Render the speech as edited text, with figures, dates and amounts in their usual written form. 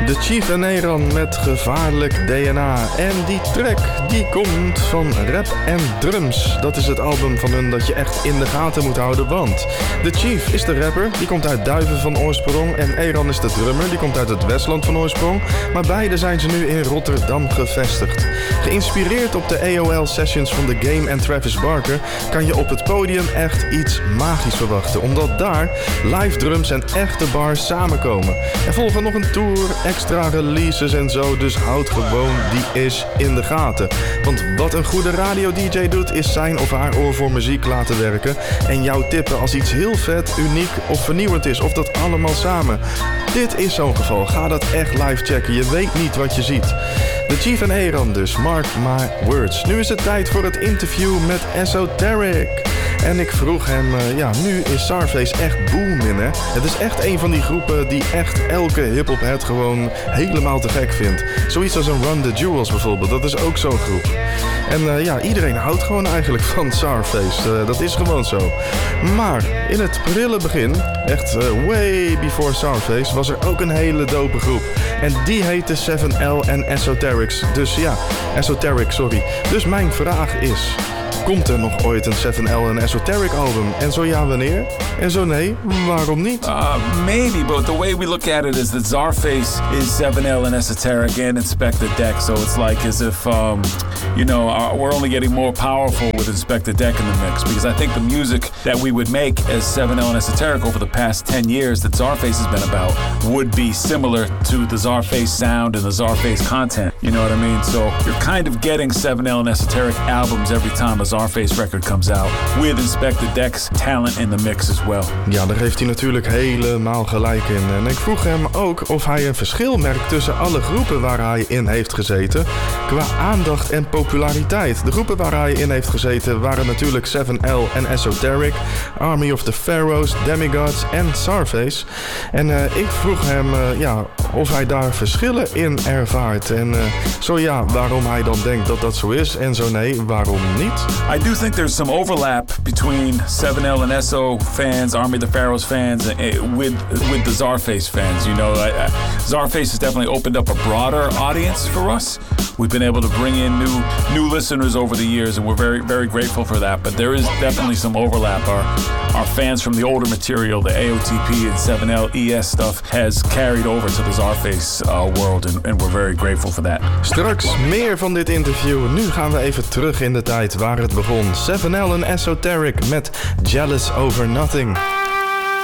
De Chief en Aaron met Gevaarlijk DNA. En die track, die komt van Rap en Drums. Dat is het album van hun dat je echt in de gaten moet houden, want de Chief is de rapper, die komt uit Duiven van oorsprong. En Aaron is de drummer, die komt uit het Westland van oorsprong. Maar beide zijn ze nu in Rotterdam gevestigd. Geïnspireerd op de AOL-sessions van The Game en Travis Barker kan je op het podium echt iets magisch verwachten. Omdat daar live drums en echte bars samenkomen. Er volgen nog een tour, extra releases en zo, dus houd gewoon die is in de gaten. Want wat een goede radio-dj doet, is zijn of haar oor voor muziek laten werken en jou tippen als iets heel vet, uniek of vernieuwend is, of dat allemaal samen. Dit is zo'n geval, ga dat echt live checken, je weet niet wat je ziet. De Chief en Aaron dus, mark my words. Nu is het tijd voor het interview met Esoteric. En ik vroeg hem, nu is Czarface echt booming, hè? Het is echt een van die groepen die echt elke hiphophead gewoon helemaal te gek vindt. Zoiets als een Run the Jewels bijvoorbeeld, dat is ook zo'n groep. En iedereen houdt gewoon eigenlijk van Czarface, dat is gewoon zo. Maar in het prille begin, echt way before Czarface, was er ook een hele dope groep. En die heette 7L en Esoterics. Esoteric. Dus mijn vraag is, komt er nog ooit een 7L en Esoteric album? En zo ja, wanneer? En zo nee, waarom niet? Maybe, but the way we look at it is that Czarface is 7L and Esoteric and Inspector Deck. So it's like as if, we're only getting more powerful with Inspector Deck in the mix. Because I think the music that we would make as 7L and Esoteric over the past 10 years that Czarface has been about would be similar to the Czarface sound and the Czarface content. You know what I mean? So you're kind of getting 7L and Esoteric albums every time a Czarface record comes out with Inspector Deck's talent in the mix as well. Ja, daar heeft hij natuurlijk helemaal gelijk in. En ik vroeg hem ook of hij een verschil merkt tussen alle groepen waar hij in heeft gezeten qua aandacht en populariteit. De groepen waar hij in heeft gezeten waren natuurlijk 7L en Esoteric, Army of the Pharaohs, Demigods en Czarface. En ik vroeg hem of hij daar verschillen in ervaart. En zo ja, waarom hij dan denkt dat dat zo is. En zo nee, waarom niet? I do think there's some overlap between 7L and SO fans, Army of the Pharaohs fans, with the Czarface fans. You know, Czarface has definitely opened up a broader audience for us. We've been able to bring in new listeners over the years, and we're very, very grateful for that. But there is definitely some overlap. Our fans from the older material, the AOTP and 7L ES stuff, has carried over to the Czarface world, and we're very grateful for that. Straks meer van dit interview. Nu gaan we even terug in de tijd waar het begon. 7L en Esoteric met Jealous Over Nothing.